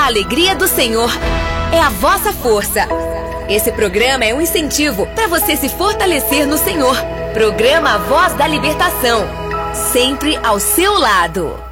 A alegria do Senhor é a vossa força. Esse programa é um incentivo para você se fortalecer no Senhor. Programa A Voz da Libertação, sempre ao seu lado.